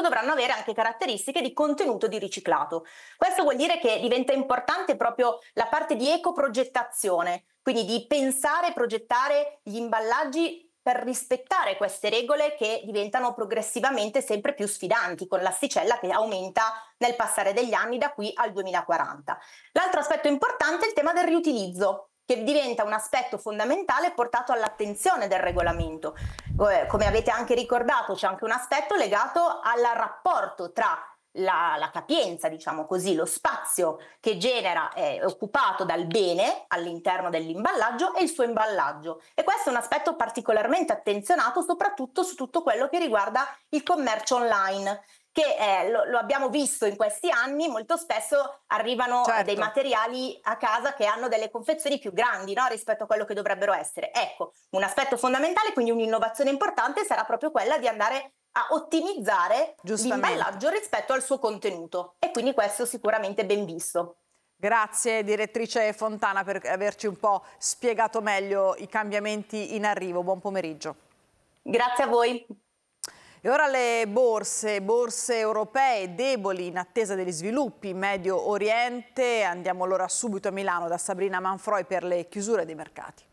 dovranno avere anche caratteristiche di contenuto di riciclato. Questo vuol dire che diventa importante proprio la parte di ecoprogettazione, quindi di pensare e progettare gli imballaggi per rispettare queste regole che diventano progressivamente sempre più sfidanti, con l'asticella che aumenta nel passare degli anni da qui al 2040. L'altro aspetto importante è il tema del riutilizzo, che diventa un aspetto fondamentale portato all'attenzione del regolamento. Come avete anche ricordato, c'è anche un aspetto legato al rapporto tra la capienza, diciamo così, lo spazio che genera è occupato dal bene all'interno dell'imballaggio e il suo imballaggio, e questo è un aspetto particolarmente attenzionato soprattutto su tutto quello che riguarda il commercio online, che lo abbiamo visto in questi anni, molto spesso arrivano dei materiali a casa che hanno delle confezioni più grandi, no, rispetto a quello che dovrebbero essere. Ecco, un aspetto fondamentale, quindi un'innovazione importante sarà proprio quella di andare a ottimizzare l'imballaggio rispetto al suo contenuto, e quindi questo sicuramente ben visto. Grazie direttrice Fontana per averci un po' spiegato meglio i cambiamenti in arrivo. Buon pomeriggio. Grazie a voi. E ora le borse europee deboli in attesa degli sviluppi in Medio Oriente. Andiamo allora subito a Milano da Sabrina Manfroi per le chiusure dei mercati.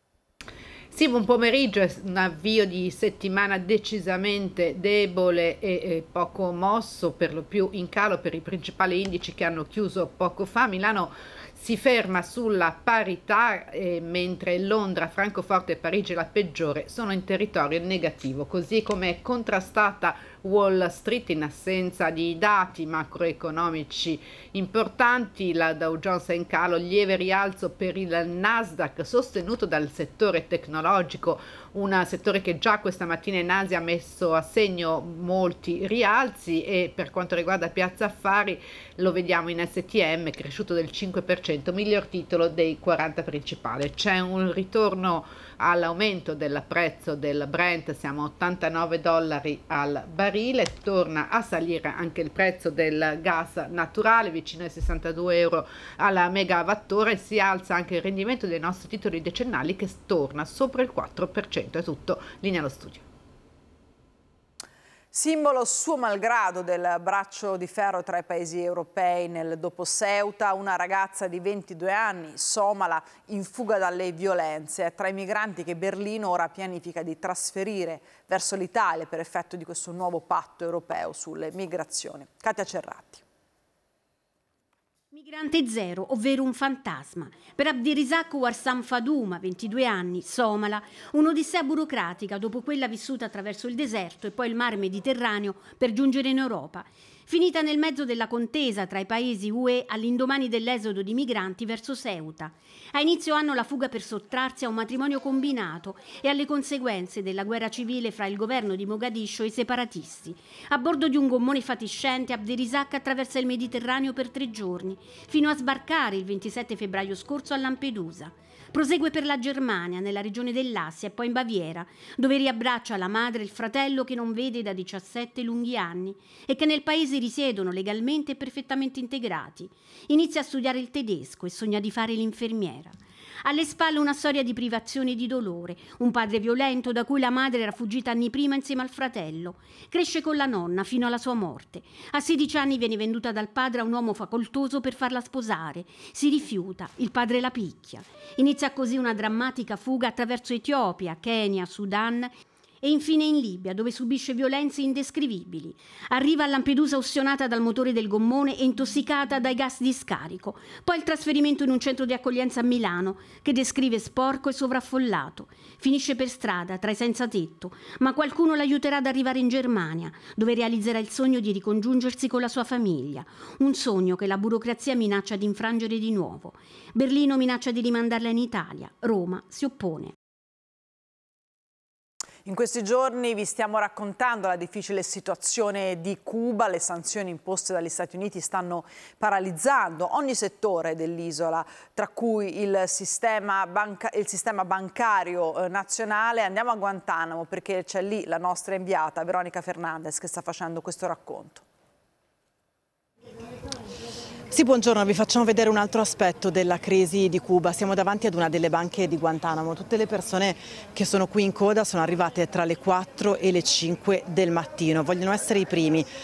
Sì, buon pomeriggio, è un avvio di settimana decisamente debole e poco mosso, per lo più in calo per i principali indici che hanno chiuso poco fa. Milano si ferma sulla parità, mentre Londra, Francoforte e Parigi, la peggiore, sono in territorio negativo, così come è contrastata Wall Street in assenza di dati macroeconomici importanti. La Dow Jones è in calo, lieve rialzo per il Nasdaq sostenuto dal settore tecnologico, un settore che già questa mattina in Asia ha messo a segno molti rialzi, e per quanto riguarda Piazza Affari lo vediamo in STM cresciuto del 5%, miglior titolo dei 40 principali. C'è un ritorno all'aumento del prezzo del Brent, siamo a $89 al barile, torna a salire anche il prezzo del gas naturale vicino ai 62 euro alla megawattora, e si alza anche il rendimento dei nostri titoli decennali che torna sopra il 4%. È tutto, linea allo studio. Simbolo suo malgrado del braccio di ferro tra i paesi europei nel dopo Ceuta, una ragazza di 22 anni, somala, in fuga dalle violenze. È tra i migranti che Berlino ora pianifica di trasferire verso l'Italia per effetto di questo nuovo patto europeo sulle migrazioni. Katia Cerratti. Migrante zero, ovvero un fantasma. Per Abdirizak Warsam Faduma, 22 anni, somala, un'odissea burocratica dopo quella vissuta attraverso il deserto e poi il mare Mediterraneo per giungere in Europa. Finita nel mezzo della contesa tra i paesi UE all'indomani dell'esodo di migranti verso Ceuta. A inizio anno la fuga per sottrarsi a un matrimonio combinato e alle conseguenze della guerra civile fra il governo di Mogadiscio e i separatisti. A bordo di un gommone fatiscente, Abdirizak attraversa il Mediterraneo per 3 giorni, fino a sbarcare il 27 febbraio scorso a Lampedusa. Prosegue per la Germania, nella regione dell'Assia e poi in Baviera, dove riabbraccia la madre e il fratello che non vede da 17 lunghi anni e che nel paese risiedono legalmente e perfettamente integrati. Inizia a studiare il tedesco e sogna di fare l'infermiera. Alle spalle una storia di privazione e di dolore, un padre violento da cui la madre era fuggita anni prima insieme al fratello. Cresce con la nonna fino alla sua morte. A 16 anni viene venduta dal padre a un uomo facoltoso per farla sposare. Si rifiuta, il padre la picchia. Inizia così una drammatica fuga attraverso Etiopia, Kenya, Sudan e infine in Libia, dove subisce violenze indescrivibili. Arriva a Lampedusa ustionata dal motore del gommone e intossicata dai gas di scarico. Poi il trasferimento in un centro di accoglienza a Milano, che descrive sporco e sovraffollato. Finisce per strada, tra i senza tetto, ma qualcuno l'aiuterà ad arrivare in Germania, dove realizzerà il sogno di ricongiungersi con la sua famiglia. Un sogno che la burocrazia minaccia di infrangere di nuovo. Berlino minaccia di rimandarla in Italia. Roma si oppone. In questi giorni vi stiamo raccontando la difficile situazione di Cuba. Le sanzioni imposte dagli Stati Uniti stanno paralizzando ogni settore dell'isola, tra cui il sistema bancario nazionale. Andiamo a Guantanamo perché c'è lì la nostra inviata Veronica Fernandez che sta facendo questo racconto. Sì, buongiorno, vi facciamo vedere un altro aspetto della crisi di Cuba. Siamo davanti ad una delle banche di Guantanamo. Tutte le persone che sono qui in coda sono arrivate tra le 4 e le 5 del mattino. Vogliono essere i primi